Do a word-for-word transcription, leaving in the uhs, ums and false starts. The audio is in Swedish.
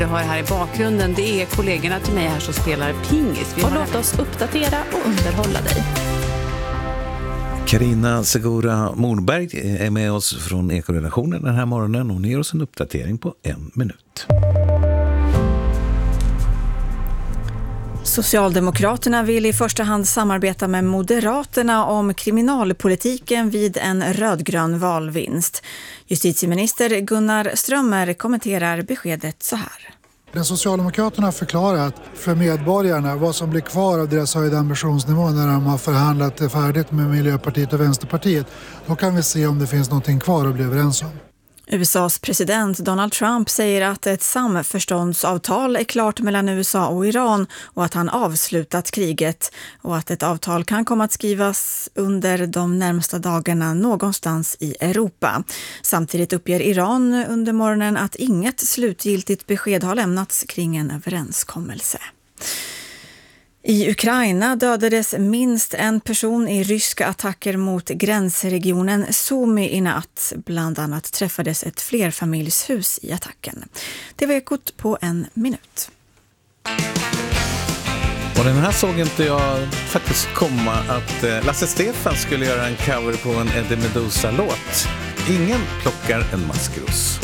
Jag har här i bakgrunden, det är kollegorna till mig här som spelar pingis. Vi och låt oss uppdatera och underhålla dig. Carina Segura Morberg är med oss från Ekoredaktionen den här morgonen. Hon ger oss en uppdatering på en minut. Socialdemokraterna vill i första hand samarbeta med Moderaterna om kriminalpolitiken vid en rödgrön valvinst. Justitieminister Gunnar Strömmer kommenterar beskedet så här. Den Socialdemokraterna har förklarat för medborgarna vad som blir kvar av deras höjda ambitionsnivå när de har förhandlat färdigt med Miljöpartiet och Vänsterpartiet. Då kan vi se om det finns någonting kvar att bli överens om. U S A:s president Donald Trump säger att ett samförståndsavtal är klart mellan U S A och Iran och att han avslutat kriget och att ett avtal kan komma att skrivas under de närmsta dagarna någonstans i Europa. Samtidigt uppger Iran under morgonen att inget slutgiltigt besked har lämnats kring en överenskommelse. I Ukraina dödades minst en person i ryska attacker mot gränsregionen Sumy i natt. Bland annat träffades ett flerfamiljshus i attacken. Det var Ekot på en minut. Och den här såg inte jag faktiskt komma att Lasse Stefan skulle göra en cover på en Eddie Meduza-låt. Ingen plockar en maskros.